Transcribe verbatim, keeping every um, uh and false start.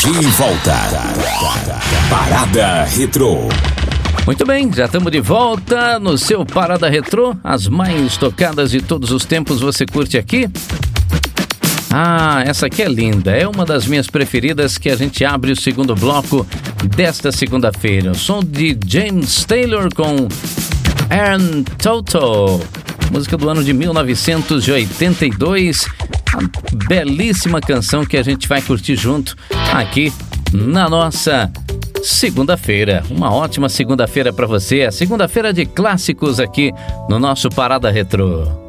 De volta. Parada Retrô. Muito bem, já estamos de volta no seu Parada Retrô. As mais tocadas de todos os tempos você curte aqui? Ah, essa aqui é linda, é uma das minhas preferidas que a gente abre o segundo bloco desta segunda-feira. O som de James Taylor com Aaron Toto, música do ano de mil novecentos e oitenta e dois, uma belíssima canção que a gente vai curtir junto aqui na nossa segunda-feira. Uma ótima segunda-feira para você, a segunda-feira de clássicos aqui no nosso Parada Retrô.